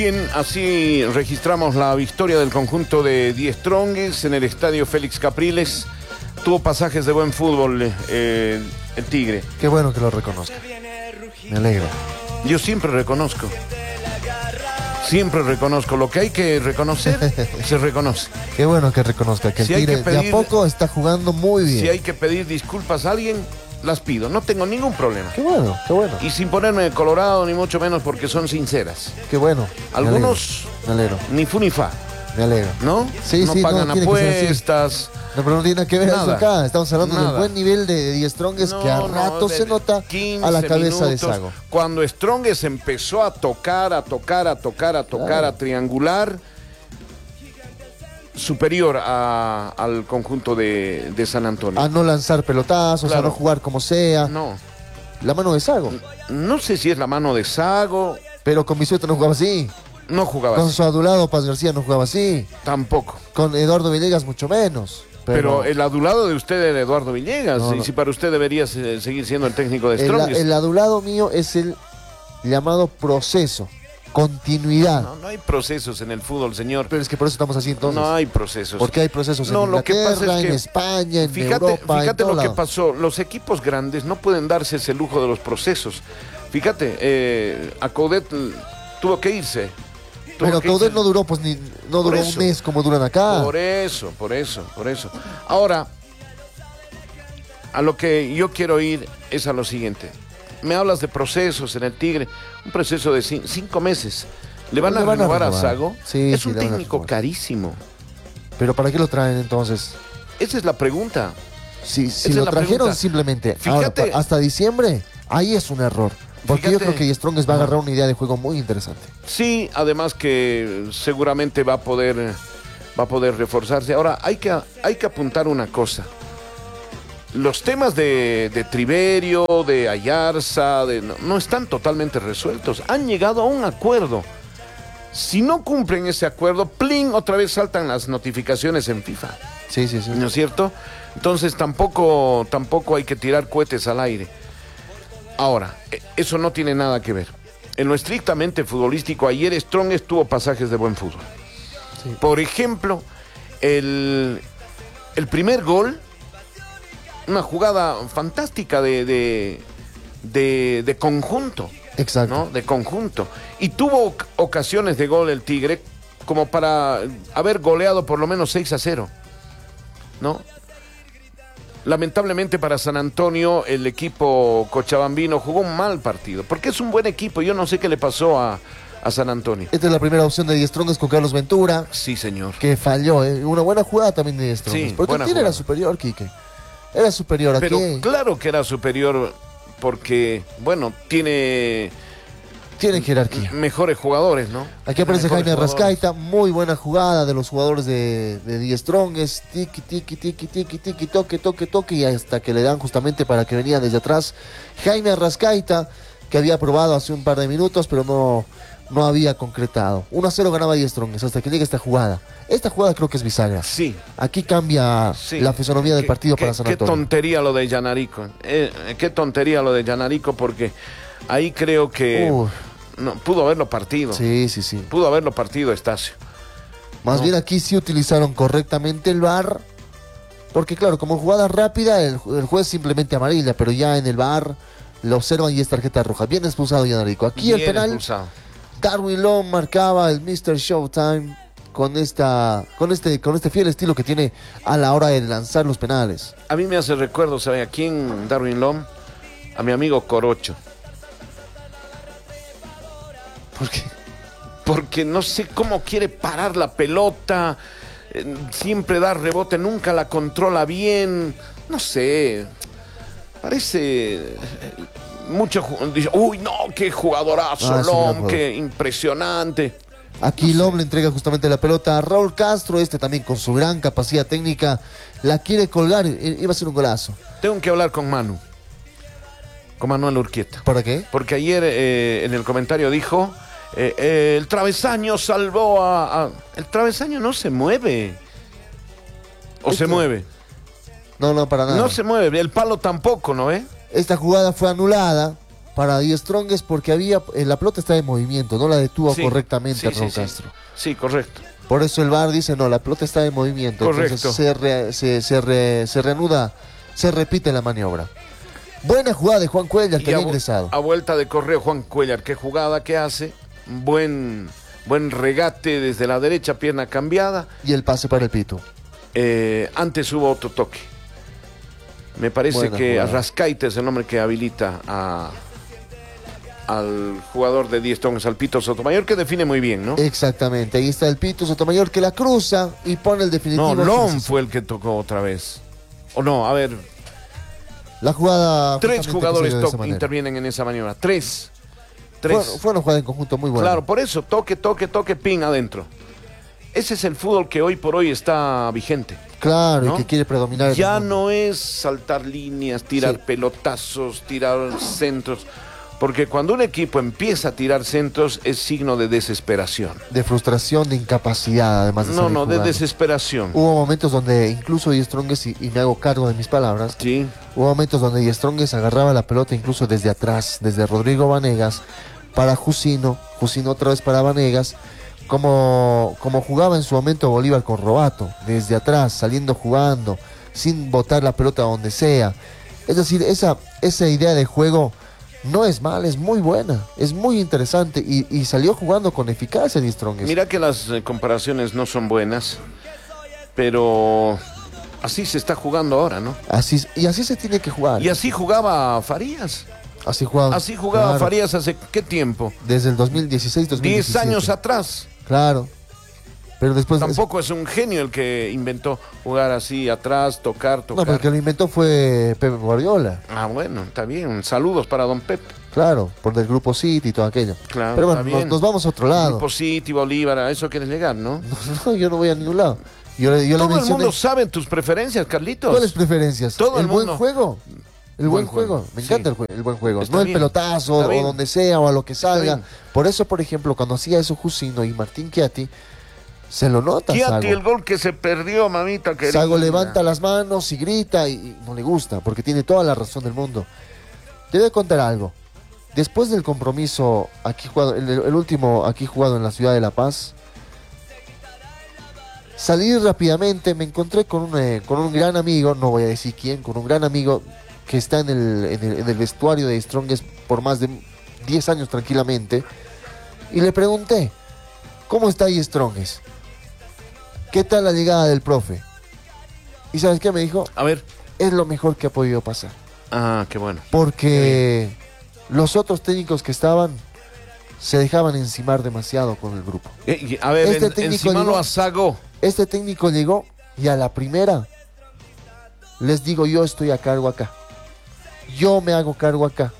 Bien, así registramos la victoria del conjunto de Die Strongest en el estadio Félix Capriles. Tuvo pasajes de buen fútbol el Tigre. Qué bueno que lo reconozca. Me alegra. Yo siempre reconozco. Siempre reconozco. Lo que hay que reconocer, se reconoce. Qué bueno que reconozca que el Tigre de a poco está jugando muy bien. Si hay que pedir disculpas a alguien, las pido. No tengo ningún problema. Qué bueno, qué bueno. Y sin ponerme colorado, ni mucho menos, porque son sinceras. Qué bueno. Algunos, me alegro. Ni fu ni fa. Me alegro. ¿No? Sí, no sí, pagan no, apuestas. No, pero no tiene nada que ver eso acá. Estamos hablando del buen nivel de Die Strongest, que a rato se nota a la cabeza de Sago. Cuando Strongest empezó a tocar, a triangular, superior al conjunto de San Antonio. A no lanzar pelotazos, claro. A no jugar como sea. No. La mano de Sago. No sé si es la mano de Sago. Pero con Bisueta no jugaba así. No jugaba con así. Su adulado Paz García no jugaba así. Tampoco. Con Eduardo Villegas mucho menos. Pero el adulado de usted era Eduardo Villegas. No. Y si para usted debería seguir siendo el técnico de Strongest. El adulado mío es el llamado proceso. Continuidad. No hay procesos en el fútbol, señor. Pero es que por eso estamos así entonces. No hay procesos. Porque hay procesos en Inglaterra, lo que pasa es que, en España, en Europa. Fíjate lo que pasó. Los equipos grandes no pueden darse ese lujo de los procesos. Fíjate, a Coudet tuvo que irse. Pero Coudet no duró, pues no duró un mes como duran acá. Por eso. Ahora, a lo que yo quiero ir es a lo siguiente. Me hablas de procesos en el Tigre, un proceso de 5 meses. ¿Le van a renovar a Sago? Sí, es un técnico carísimo. ¿Pero para qué lo traen entonces? Esa es la pregunta. Si lo trajeron simplemente ahora, hasta diciembre, ahí es un error. Porque yo creo que Strongest va a agarrar una idea de juego muy interesante. Sí, además que seguramente va a poder reforzarse. Ahora, hay que apuntar una cosa. Los temas de Triverio, de Ayarza, no están totalmente resueltos. Han llegado a un acuerdo. Si no cumplen ese acuerdo, ¡plin!, otra vez saltan las notificaciones en FIFA. Sí. ¿No es cierto? Entonces tampoco hay que tirar cohetes al aire. Ahora, eso no tiene nada que ver. En lo estrictamente futbolístico, ayer Strongest tuvo pasajes de buen fútbol. Sí. Por ejemplo, el primer gol, una jugada fantástica de conjunto. Exacto. ¿No? De conjunto. Y tuvo ocasiones de gol el Tigre como para haber goleado por lo menos 6-0. ¿No? Lamentablemente para San Antonio, el equipo cochabambino jugó un mal partido, porque es un buen equipo. Yo no sé qué le pasó a San Antonio. Esta es la primera opción de Die Strongest con Carlos Ventura. Sí, señor. Que falló, Una buena jugada también de Die Strongest. Sí, porque el Tigre era superior, Quique. Era superior. Pero claro que era superior porque, bueno, tiene jerarquía. Mejores jugadores, ¿no? Aquí aparece Jaime Arrascaita, muy buena jugada de los jugadores de Die Strongest. Tiki, toque, y hasta que le dan justamente para que venía desde atrás. Jaime Arrascaita, que había probado hace un par de minutos, pero no había concretado. 1-0 ganaba Die Strongest hasta que llegue esta jugada. Esta jugada creo que es bisagra. Sí. Aquí cambia la fisonomía del partido para San Antonio. Qué tontería lo de Yanarico. Qué tontería lo de Yanarico, porque ahí creo que... No, pudo haberlo partido. Sí. Pudo haberlo partido Estacio. Más bien aquí sí utilizaron correctamente el VAR. Porque claro, como jugada rápida, el juez simplemente amarilla, pero ya en el VAR lo observan y es tarjeta roja. Bien expulsado Yanarico. Aquí bien el penal. Expulsado. Darwin Long marcaba el Mr. Showtime con este fiel estilo que tiene a la hora de lanzar los penales. A mí me hace recuerdo, ¿sabe a quién, Darwin Long? A mi amigo Corocho. ¿Por qué? Porque no sé cómo quiere parar la pelota, siempre da rebote, nunca la controla bien, no sé, parece mucho. Uy, no, qué jugadorazo, Lom, qué impresionante. Aquí Lom le entrega justamente la pelota a Raúl Castro, también con su gran capacidad técnica, la quiere colgar, iba a ser un golazo. Tengo que hablar con Manuel Urquieta. ¿Para qué? Porque ayer en el comentario dijo... el travesaño salvó el travesaño no se mueve. ¿O se mueve? No, para nada. No se mueve, el palo tampoco, ¿no ve? Esta jugada fue anulada para Die Strongest porque la pelota estaba en movimiento, no la detuvo Sí, correctamente sí, Ron sí, sí. Castro. Sí, correcto. Por eso el VAR dice, no, la pelota está en movimiento. Correcto. Entonces se reanuda, se repite la maniobra. Buena jugada de Juan Cuellar, que había ingresado. A vuelta de correo, Juan Cuellar, qué jugada que hace. Buen regate desde la derecha, pierna cambiada. Y el pase para el Pitu. Antes hubo otro toque. Me parece Buena que jugada. Arrascaite es el nombre que habilita al jugador de Die Strongest, al Pito Sotomayor, que define muy bien, ¿no? Exactamente, ahí está el Pitu Sotomayor que la cruza y pone el definitivo. No, Lom fue el que tocó otra vez. O no, a ver, La jugada. tres justamente jugadores que se dio de esa manera. intervienen en esa maniobra. Tres. Fue una jugada en conjunto muy buena. Claro, por eso, toque, pin adentro. Ese es el fútbol que hoy por hoy está vigente. Claro, ¿no? y que quiere predominar. en el Ya mundo. no es saltar líneas, tirar Sí. pelotazos, tirar centros. Porque cuando un equipo empieza a tirar centros es signo de desesperación. De frustración, de incapacidad, además de No, salir de jugando. desesperación. Hubo momentos donde incluso Die Strongest, y me hago cargo de mis palabras, Sí, hubo momentos donde Die Strongest agarraba la pelota incluso desde atrás, desde Rodrigo Vanegas, para Jusino otra vez para Vanegas, como jugaba en su momento Bolívar con Robato, desde atrás, saliendo jugando, sin botar la pelota donde sea. Es decir, esa idea de juego no es mala, es muy buena, es muy interesante y salió jugando con eficacia Die Strongest. mira que las comparaciones no son buenas, pero así se está jugando ahora, ¿no? Así se tiene que jugar. Y así jugaba Farías. Así jugaba. Así jugaba Claro. Farías hace ¿qué tiempo? Desde el 2016, 2017. 10 años atrás. Claro. Pero después... Tampoco es un genio el que inventó jugar así atrás, tocar. No, porque lo inventó fue Pepe Guardiola. Ah, bueno, está bien. Saludos para don Pep. Claro, por del Grupo City y todo aquello. Claro, Pero bueno, está bien. nos vamos a otro lado. Grupo City, Bolívar, a eso quieres llegar, ¿no? No, yo no voy a ningún lado. Yo le Todo el mencioné. mundo sabe tus preferencias, Carlitos. ¿Cuáles preferencias? Todo el buen mundo. juego. El buen Buen juego. juego, Me sí. encanta el buen juego. Está No el bien, pelotazo está o bien. donde sea o a lo que salga. bien. Por eso, por ejemplo, cuando hacía eso Jusino y Martín Chiatti, se lo nota. Chiatti, Sago. el gol que se perdió, mamita querida. Sago levanta las manos y grita y no le gusta porque tiene toda la razón del mundo. Te voy a contar algo. Después del compromiso aquí jugado, el último aquí jugado en la ciudad de La Paz, salí rápidamente, me encontré con un gran amigo, no voy a decir quién, con un gran amigo que está en el vestuario de Strongest por más de 10 años tranquilamente, y le pregunté, ¿cómo está ahí Strongest? ¿Qué tal la llegada del profe? ¿Y sabes qué me dijo? A ver. Es lo mejor que ha podido pasar. Ah, qué bueno. Porque los otros técnicos que estaban se dejaban encimar demasiado con el grupo. A ver, Este técnico encima llegó- a Sago. Este técnico llegó y a la primera les digo, yo estoy a cargo acá. Yo me hago cargo acá.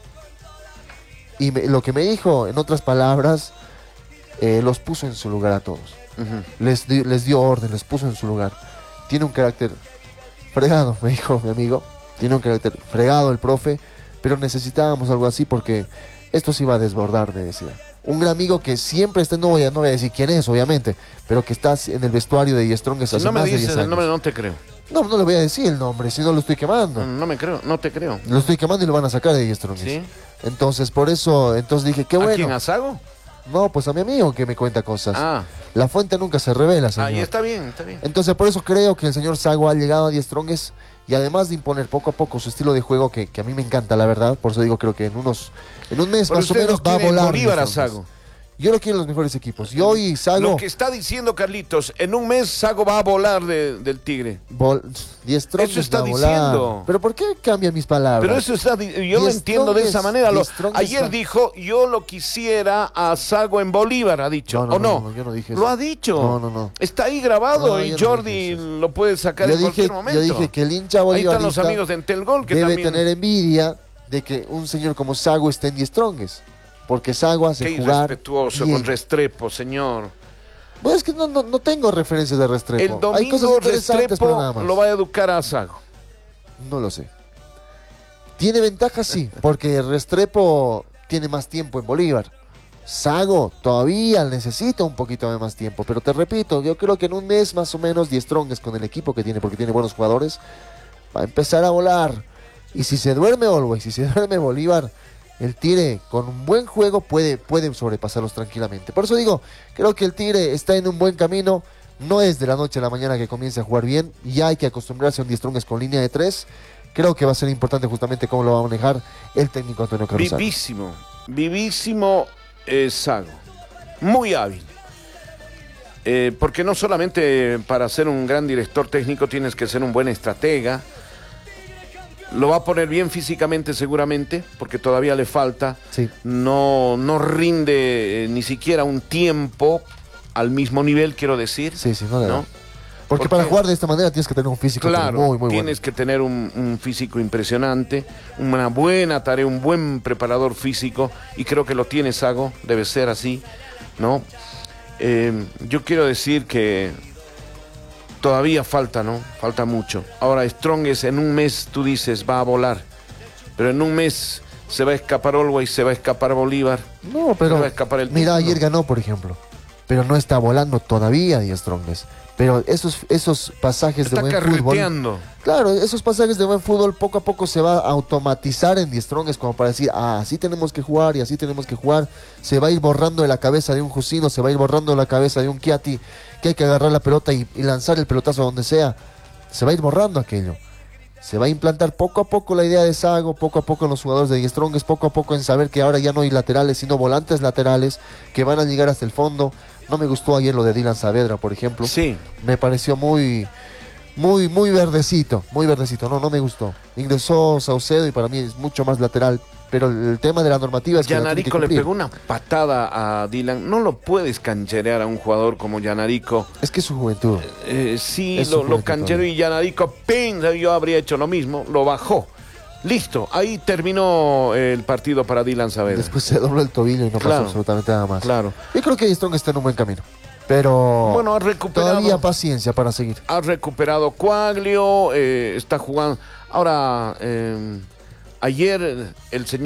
Y lo que me dijo, en otras palabras, los puso en su lugar a todos. Ujú. Les dio orden, les puso en su lugar. Tiene un carácter fregado, me dijo mi amigo. Tiene un carácter fregado el profe, pero necesitábamos algo así porque esto se iba a desbordar, me decía. Un gran amigo que siempre está, no voy a decir quién es, obviamente, pero que está en el vestuario de Die Strongest Si hace no me más de 10 dices años. el nombre, no te creo. No le voy a decir el nombre, si no lo estoy quemando. No me creo, no te creo. Lo estoy quemando y lo van a sacar de Die Strongest. ¿Sí? Entonces, por eso, dije, qué ¿A bueno. quién? ¿A Sago? No, pues a mi amigo que me cuenta cosas. Ah, La fuente nunca se revela, señor. ahí está bien, está bien. Entonces, por eso creo que el señor Sago ha llegado a Die Strongest y además de imponer poco a poco su estilo de juego, que a mí me encanta, la verdad, por eso digo, creo que en un mes Pero más o usted menos lo va a quiere en volar. Bolívar Die a Strongest. Sago. Yo lo quiero en los mejores equipos. Yo y Sago, Lo que está diciendo Carlitos, en un mes Sago va a volar del Tigre. Die Strongest Eso está va a volar. diciendo. Pero ¿por qué cambia mis palabras? Pero eso está, yo lo Die entiendo de esa Strongest- manera. Die Strongest Ayer va- dijo, yo lo quisiera a Sago en Bolívar, ha dicho. ¿O no? yo no dije eso. Lo ha dicho. No. Está ahí grabado No, y yo no Jordi dije eso. lo puede sacar Yo en cualquier dije, momento. yo dije que el hincha Ahí bolivarista están los amigos de Entelgol que debe también... tener envidia de que un señor como Sago esté en Die Strongest. Porque Sago hace Qué jugar irrespetuoso bien. con Restrepo, señor. Pues es que no tengo referencias de Restrepo. El Hay cosas domingo interesantes, pero nada Restrepo más. lo va a educar a Sago. No lo sé. Tiene ventaja, sí, porque Restrepo tiene más tiempo en Bolívar. Sago todavía necesita un poquito de más tiempo, pero te repito, yo creo que en un mes más o menos Die Strongest con el equipo que tiene, porque tiene buenos jugadores, va a empezar a volar. Y si se duerme Always, si se duerme Bolívar, el Tigre con un buen juego puede sobrepasarlos tranquilamente. Por eso digo, creo que el Tigre está en un buen camino. No es de la noche a la mañana que comience a jugar bien. Ya hay que acostumbrarse a un Die Strongest con línea de 3. Creo que va a ser importante justamente cómo lo va a manejar el técnico Antonio Carrozano. Vivísimo Sago. Muy hábil. Porque no solamente para ser un gran director técnico tienes que ser un buen estratega. Lo va a poner bien físicamente seguramente, porque todavía le falta. Sí. No rinde ni siquiera un tiempo al mismo nivel, quiero decir. Sí, no le da. Porque para jugar de esta manera tienes que tener un físico muy bueno. Tienes que tener un físico impresionante, una buena tarea, un buen preparador físico, y creo que lo tiene Sago, debe ser así, ¿no? Yo quiero decir que todavía falta, ¿no? Falta mucho. Ahora, Strongest en un mes, tú dices, va a volar, pero en un mes se va a escapar Always, se va a escapar Bolívar. No, pero se va a escapar el mira, ayer ganó, por ejemplo, pero no está volando todavía Die Strongest. Pero esos pasajes de buen fútbol, claro, esos pasajes de buen fútbol poco a poco se va a automatizar en Die Strongest, como para decir, así tenemos que jugar y así tenemos que jugar. Se va a ir borrando de la cabeza de un Jusino, se va a ir borrando de la cabeza de un Chiatti, que hay que agarrar la pelota y lanzar el pelotazo donde sea. Se va a ir borrando aquello. Se va a implantar poco a poco la idea de Sago, poco a poco en los jugadores de Die Strongest, poco a poco en saber que ahora ya no hay laterales, sino volantes laterales que van a llegar hasta el fondo. No me gustó ayer lo de Dylan Saavedra, por ejemplo. Sí. Me pareció muy verdecito, no me gustó. Ingresó Saucedo y para mí es mucho más lateral, pero el tema de la normativa es que Yanarico le pegó una patada a Dylan. No lo puedes cancherear a un jugador como Yanarico. Es que es su juventud. Sí, lo canchereó y Yanarico, yo habría hecho lo mismo, lo bajó. Listo, ahí terminó el partido para Dylan Saavedra. Después se dobló el tobillo y no pasó absolutamente nada más. Claro. Yo creo que Strong está en un buen camino. Pero bueno, ha recuperado, todavía paciencia para seguir. Ha recuperado Quaglio, está jugando. Ahora, ayer el señor